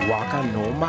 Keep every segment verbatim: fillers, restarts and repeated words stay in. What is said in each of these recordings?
Waka Norma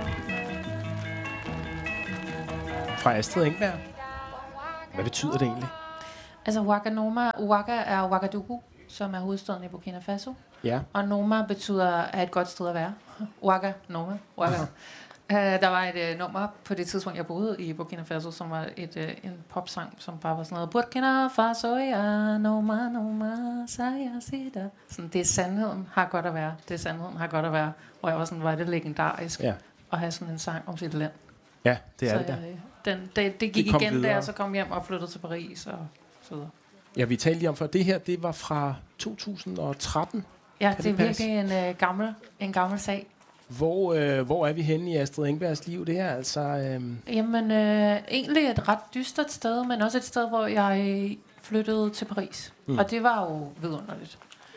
fra Astrid Engberg. Hvad betyder det egentlig? Altså Waka Norma, Waka er Ouagadougou, som er hovedstaden i Burkina Faso. Ja. Og Norma betyder er et godt sted at være. Waka Norma, Waka. Uh, der var et uh, nummer på det tidspunkt, jeg boede i Burkina Faso, som var et, uh, en popsang, som bare var sådan noget Burkina Faso, ja, Norma, Norma, saya, sida. Sådan, det er sandheden har godt at være. Det er sandheden har godt at være. Og jeg var sådan, var det legendarisk ja. at have sådan en sang om sit land. Ja, det er så det der. Jeg, den, det, det gik det igen, videre. da jeg så kom hjem og flyttede til Paris og så videre. Ja, vi talte lige om før. Det her, det var fra to tusind og tretten. Ja, kan det er det virkelig en, uh, gammel, en gammel sag. Hvor, øh, hvor er vi henne i Astrid Engbergs liv? Det er altså... Øh... Jamen, øh, egentlig et ret dystert sted, men også et sted, hvor jeg flyttede til Paris. Mm. Og det var jo vidunderligt.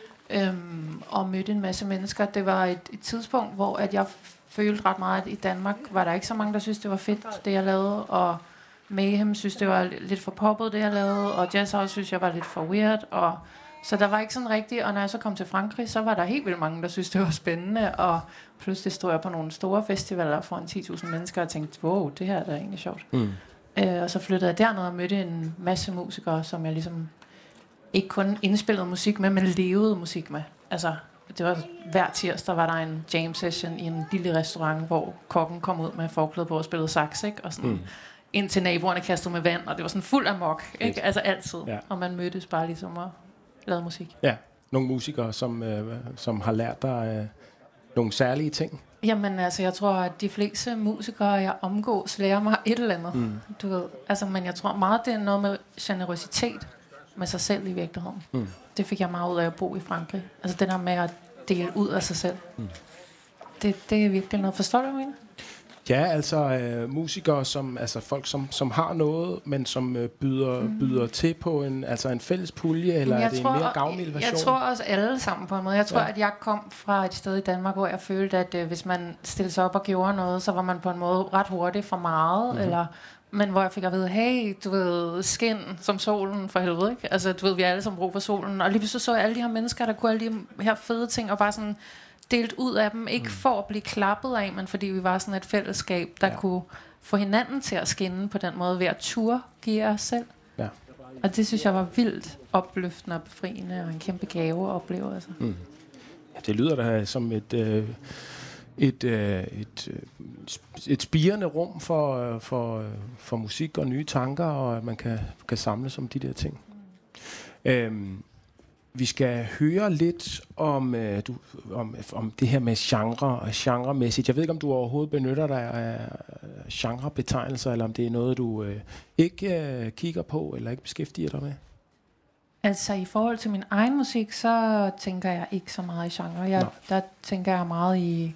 Øhm, og mødte en masse mennesker. Det var et, et tidspunkt, hvor at jeg følte ret meget, at i Danmark var der ikke så mange, der synes det var fedt, det jeg lavede. Og Mayhem synes, det var lidt for poppet, det jeg lavede. Og Jazz House synes, jeg var lidt for weird. Og så der var ikke sådan rigtigt, og når jeg så kom til Frankrig, så var der helt vildt mange, der synes det var spændende, og pludselig stod jeg på nogle store festivaler foran ti tusind mennesker og tænkte, wow, det her er da egentlig sjovt. Mm. Øh, og så flyttede jeg derned og mødte en masse musikere, som jeg ligesom ikke kun indspillede musik med, men levede musik med. Altså, det var hver tirsdag var der en jam session i en lille restaurant, hvor kokken kom ud med forklæde på og spillede sax, ikke? Og sådan, mm. indtil naboerne kastede med vand, og det var sådan fuld af mok, ikke? Altså altid. Ja. Og man mødtes bare ligesom og lavede musik. Ja, nogle musikere, som, øh, som har lært dig øh, nogle særlige ting. Jamen altså, jeg tror, at de fleste musikere, jeg omgås, lærer mig et eller andet. Mm. Du ved, altså, men jeg tror meget, det er noget med generøsitet med sig selv i virkeligheden. Mm. Det fik jeg meget ud af at bo i Frankrig. Altså det der med at dele ud af sig selv. Mm. Det, det er virkelig noget. Forstår du, hvad jeg mener? Ja, altså øh, musikere, som, altså folk, som, som har noget, men som øh, byder, mm. byder til på en, altså en fælles pulje, eller er det tror, en mere gavmild version? Jeg tror også alle sammen på en måde. Jeg tror, ja. at jeg kom fra et sted i Danmark, hvor jeg følte, at øh, hvis man stillede sig op og gjorde noget, så var man på en måde ret hurtigt for meget, mm-hmm. eller... Men hvor jeg fik at vide, hey, du ved, skin som solen for helvede, ikke? Altså, du ved, vi har alle sammen brug for solen. Og lige pludselig så jeg alle de her mennesker, der kunne alle de her fede ting, og bare sådan delt ud af dem. Ikke mm. for at blive klappet af, men fordi vi var sådan et fællesskab, der ja. kunne få hinanden til at skinne på den måde, ved at turde give os selv. Ja. Og det synes jeg var vildt opløftende og befriende, og en kæmpe gave at opleve. Altså. Mm. Ja, det lyder da som et... Øh Et, øh, et, øh, et spirende rum for, øh, for, øh, for musik og nye tanker, og at man kan, kan samles om de der ting. Mm. Øhm, vi skal høre lidt om, øh, du, om, om det her med genre og genremæssigt. Jeg ved ikke, om du overhovedet benytter dig af genrebetegnelser, eller om det er noget, du øh, ikke øh, kigger på, eller ikke beskæftiger dig med. Altså i forhold til min egen musik, så tænker jeg ikke så meget i genre. Jeg, der tænker jeg meget i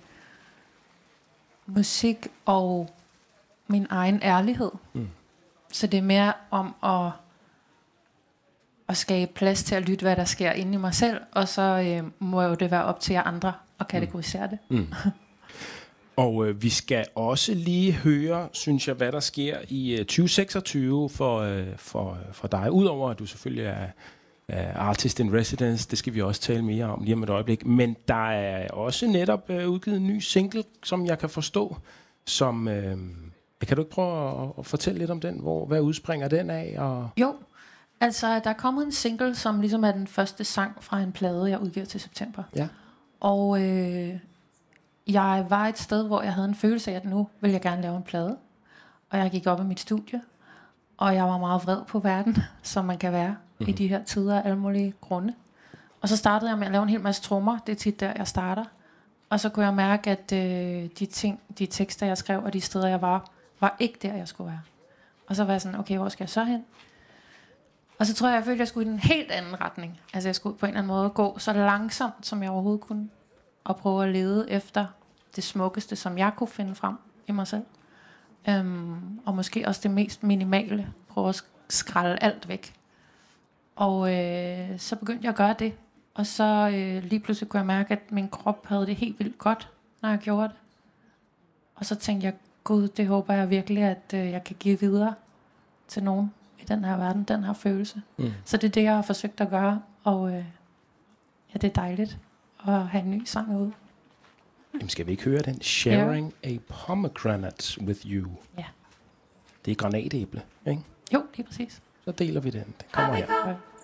musik og min egen ærlighed. Mm. Så det er mere om at, at skabe plads til at lytte, hvad der sker inde i mig selv, og så øh, må jo det være op til jer andre at kategorisere det. Mm. Og øh, vi skal også lige høre, synes jeg, hvad der sker i øh, tyve seksogtyve for, øh, for, for dig. Udover at du selvfølgelig er Uh, artist in residence, det skal vi også tale mere om lige om et øjeblik. Men der er også netop uh, udgivet en ny single, som jeg kan forstå, som... Uh, kan du ikke prøve at, at fortælle lidt om den? Hvor, hvad udspringer den af? Og jo, altså der er kommet en single, som ligesom er den første sang fra en plade, jeg udgiver til september. Ja. Og øh, jeg var et sted, hvor jeg havde en følelse af, at nu vil jeg gerne lave en plade. Og jeg gik op i mit studie, og jeg var meget vred på verden, som man kan være mm-hmm. i de her tider af alle mulige grunde. Og så startede jeg med at lave en hel masse trommer. Det er tit der, jeg starter. Og så kunne jeg mærke, at øh, de ting, de tekster, jeg skrev, og de steder, jeg var, var ikke der, jeg skulle være. Og så var jeg sådan, okay, hvor skal jeg så hen? Og så tror jeg, jeg følte, at jeg skulle i en helt anden retning. Altså jeg skulle på en eller anden måde gå så langsomt, som jeg overhovedet kunne. Og prøve at lede efter det smukkeste, som jeg kunne finde frem i mig selv. Um, og måske også det mest minimale. Prøve at skralde alt væk. Og øh, så begyndte jeg at gøre det. Og så øh, lige pludselig kunne jeg mærke, at min krop havde det helt vildt godt, når jeg gjorde det. Og så tænkte jeg, gud, det håber jeg virkelig, at øh, jeg kan give videre til nogen i den her verden, den her følelse. Mm. Så det er det, jeg har forsøgt at gøre. Og øh, ja, det er dejligt at have en ny sang ude. Jamen skal vi ikke høre den? Sharing yeah. a pomegranate with you. Ja. Det er granatæble, ikke? Jo, det er præcis. Så deler vi den. Den kommer her.